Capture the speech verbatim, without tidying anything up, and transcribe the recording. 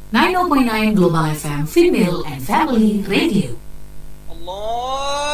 ninety point nine Global F M, Female and Family Radio. Allah